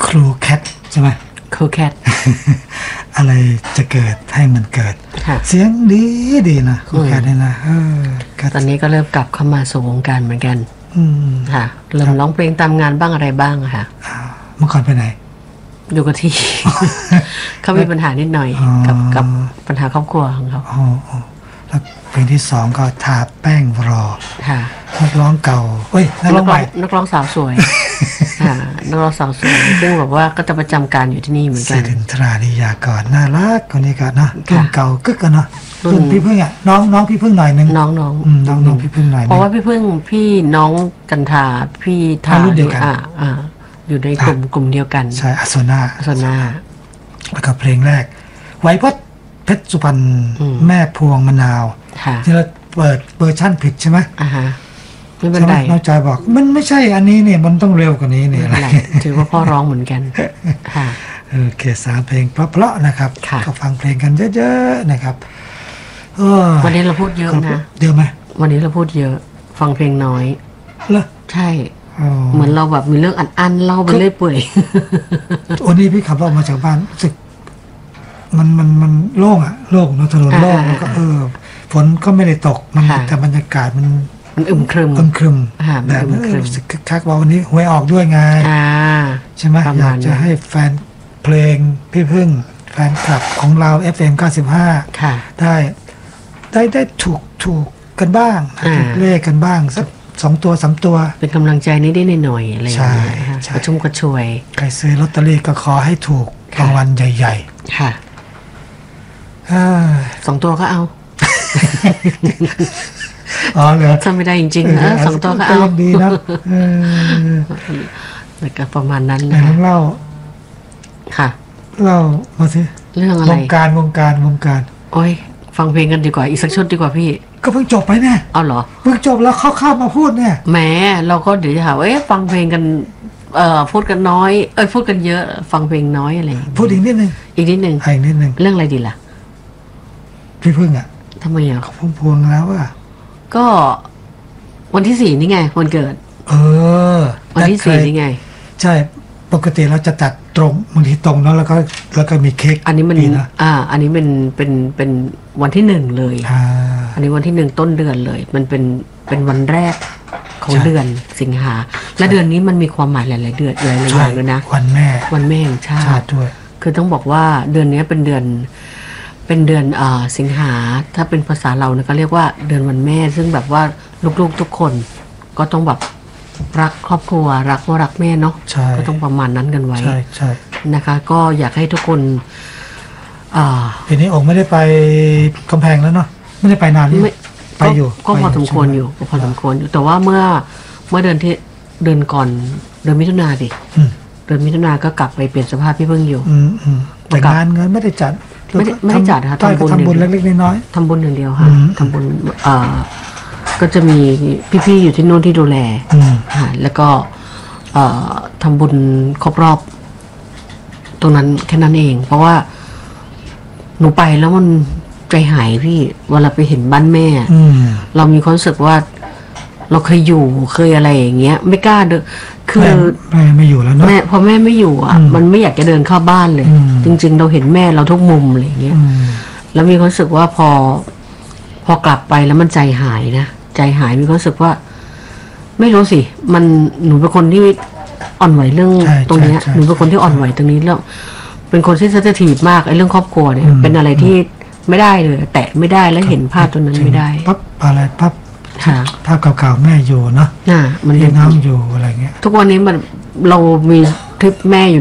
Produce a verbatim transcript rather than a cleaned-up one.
ครูแคทใช่ไหมครูแคทอะไรจะเกิดให้มันเกิดเสียงดีดีนะครูแคทเนี่ยนะเออตอนนี้ก็เริ่มกลับเข้ามาสู่วงการเหมือนกันค่ะเริ่มร้องเพลงตามงานบ้างอะไรบ้างค่ะเมื่อก่อนไปไหนอยู่กับที่ เขามีปัญหานิดหน่อยกับกับปัญหาครอบครัวของเขาแล้วเพลงที่สองก็ทาแป้งรอค่ะนักร้องเก่าเฮ้ยนักร้องใหม่นักร้องสาวสวยค่ะนักร้องสาวสวยซึ่งแบบว่าก็จะประจำการอยู่ที่นี่เหมือนกันสิรินทรานิยากรน่ารักคนนี้ก็นะรุ่นเก่ากึกกันเนาะรุ่นพี่พึ่งอ่ะน้องน้องพี่พึ่งหน่อยนึงน้องน้องน้องน้องพี่พึ่งหน่อยเพราะว่าพี่พึ่งพี่น้องจันทาพี่ทารุ่นเดียวกันอ่าอ่าอยู่ในกลุ่มกลุ่มเดียวกันใช่อโซนาอโซนาแล้วก็เพลงแรกไวพจน์เพชรสุพรรณแม่พวงมะนาวที่เราเปิดเวอร์ชั่นผิดใช่ไหมอ่าฮะไม่เป็นไรน้องจอยบอกมันไม่ใช่อันนี้เนี่ยมันต้องเร็วกว่านี้เนี่ยอะไรถือว่าพ่อร้องเหมือนกันค่ะโอเคสามเพลงเพราะๆนะครับก็ฟังเพลงกันเยอะๆนะครับวันนี้เราพูดเยอะนะเยอะไหมวันนี้เราพูดเยอะฟังเพลงน้อยเหรอใช่เหมือนเราแบบมีเรื่องอันๆเล่าไปเรื่อยเปื่อยวันนี้พี่ขับรถมาจากบ้านรู้สึกมันมันมันโล่งอะโล่งถนนโล่งแล้วก็เออฝนก็ไม่ได้ตกมันแต่บรรยากาศมันมันอึมครึมอึมครึมแบบรู้สึกคึกคักว่าวันนี้หวยออกด้วยไงใช่ไหมอยากจะให้แฟนเพลงพี่พึ่งแฟนคลับของเรา เอฟ เอ็ม เก้าสิบห้าได้ได้ได้ถูกถูกกันบ้างเลขกันบ้างสักสองตัวสามตัวเป็นกำลังใจนิดๆหน่อยๆอะไรอย่างเงี้ยกระชุ่มกระชวยใครซื้อลอตเตอรี่ก็ขอให้ถูกรางวัลใหญ่ๆค่ะสองตัวก็เอาอ๋อเหรอทำไม่ได้จริงๆนะสองตัวก็เอาดีนะแต่ก็ประมาณนั้นนะเล่าค่ะเล่ามาสิเรื่องอะไรวงการวงการวงการโอ้ยฟังเพลงกันดีกว่าอีกสักชุดดีกว่าพี่ก็เพิ่งจบไปแน่เอาเหรอเพิ่งจบแล้วเข้าข้ามาพูดเนี่ยแหมเราก็เดี๋ยวจะหาว่าเอ๊ะฟังเพลงกันเอ่อพูดกันน้อยเอ้ยพูดกันเยอะฟังเพลงน้อยอะไรพูดอีกนิดนึงอีกนิดนึงอีกนิดนึงเรื่องอะไรดีล่ะพี่พึ่งอ่ะทำไมอ่ะเขาพุ่งพวงแล้วอ่ะก็วันที่สี่นี่ไงวันเกิดเออวันที่สี่นี่ไงใช่ปกติเราจะจัดตรงบางทีตรงเนาะแล้วก็แล้วก็มีเค้กอันนี้มันอ่าอันนี้เป็นเป็นเป็นวันที่หนึ่งเลยอ่าอันนี้วันที่หนึ่งต้นเดือนเลยมันเป็นเป็นวันแรกของเดือนสิงหาและเดือนนี้มันมีความหมายหลายๆเดือนหลายๆอย่างเลยนะวันแม่วันแม่แห่งชาติด้วยคือต้องบอกว่าเดือนนี้เป็นเดือนเป็นเดือนอ่าสิงหาถ้าเป็นภาษาเราเนี่ยก็เรียกว่าเดือนวันแม่ซึ่งแบบว่าลูกๆทุกคนก็ต้องแบบรักครอบครัวรักว่ารักแม่เนาะก็ต้องประมาณนั้นกันไว้ใช่ใช่นะคะก็อยากให้ทุกคนปีนี้องค์ไม่ได้ไปกำแพงแล้วเนาะไม่ได้ไปนานนี่ไปอยู่ก็พอสมควรอยู่พอสมควรอยู่แต่ว่าเมื่อเมื่อเดือนที่เดือนก่อนเดือนมิถุนาดิเดือนมิถุนาก็กลับไปเปลี่ยนสภาพพี่เพิ่งอยู่แต่งานเงินไม่ได้จัดไม่ได้ไม่ได้จัดค่ะทำบุญทำบุญเล็กๆน้อยๆทำบุญอย่างเดียวค่ะทำบุญเอ่อก็จะมีพี่ๆอยู่ที่โน่นที่ดูแลค่ะแล้วก็เอ่อทำบุญครบรอบตรงนั้นแค่นั้นเองเพราะว่าหนูไปแล้วมันใจหายพี่เวลาไปเห็นบ้านแม่เรามีความรู้สึกว่าเราเคยอยู่เคยอะไรอย่างเงี้ยไม่กล้าเดินคือแม่ไม่อยู่แล้วเนาะแม่พอแม่ไม่อยู่อ่ะมันไม่อยากจะเดินเข้าบ้านเลยจริงๆเราเห็นแม่เราทุกมุมอะไรอย่างเงี้ยแล้วมีความรู้สึกว่าพอพอกลับไปแล้วมันใจหายนะใจหายมีความรู้สึกว่าไม่รู้สิมันหนูเป็นคนที่อ่อนไหวเรื่องตรงนี้หนูเป็นคนที่อ่อนไหวตรงนี้แล้วเป็นคนที่เซนซิทีฟมากไอ้เรื่องครอบครัวเนี่ยเป็นอะไรที่ไม่ได้เลยแตะไม่ได้แล้วเห็นภาพตัวนั้นไม่ได้ปั๊บอะไรปั๊บภาพเก่าๆแม่อยู่เนาะมันน้ำอยู่อะไรเงี้ยทุกวันนี้มันเรามีคลิปแม่อยู่